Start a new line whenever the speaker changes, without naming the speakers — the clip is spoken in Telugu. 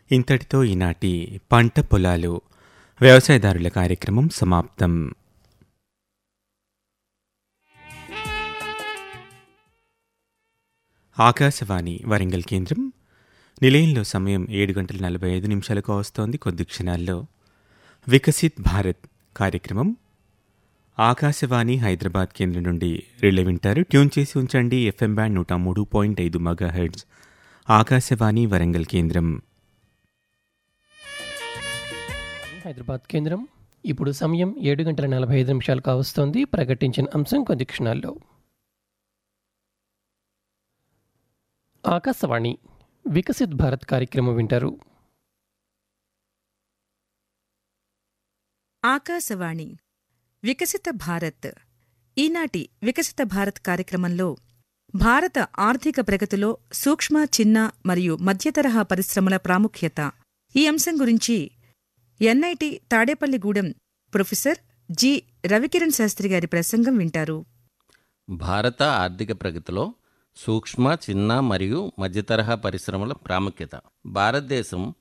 ఇంతటితో ఈనాటి పంట పొలాలు వ్యవసాయదారుల కార్యక్రమం సమాప్తం. ఆకాశవాణి వరంగల్ కేంద్రం. నిలయంలో సమయం 7:45 వస్తోంది. కొద్ది క్షణాల్లో వికసిత్ భారత్ కార్యక్రమం ఆకాశవాణి హైదరాబాద్ కేంద్రం నుండి రిలే వింటారు. ట్యూన్ చేసి ఉంచండి. FM band 103.5 megahertz. Akashvani Warangal కేంద్రం.
హైదరాబాద్ కేంద్రం. ఇప్పుడు సమయం 7:45 కావస్తోంది. ప్రకటించిన అంశం కొద్ది క్షణాల్లో. ఆకాశవాణి వికసిత్ భారత్ కార్యక్రమం వింటారు.
ఆకాశవాణి వికసిత భారత్. ఈనాటి వికసిత భారత్ కార్యక్రమంలో భారత ఆర్థిక ప్రగతిలో సూక్ష్మ, చిన్న మరియు మధ్యతరహా పరిశ్రమల ప్రాముఖ్యత, ఈ అంశం గురించి NIT Tadepalligudem professor G Ravikiran Sastry గారి ప్రసంగం వింటారు.
భారత ఆర్థిక ప్రగతిలో సూక్ష్మ, చిన్న మరియు మధ్యతరహా పరిశ్రమల ప్రాముఖ్యత. భారతదేశం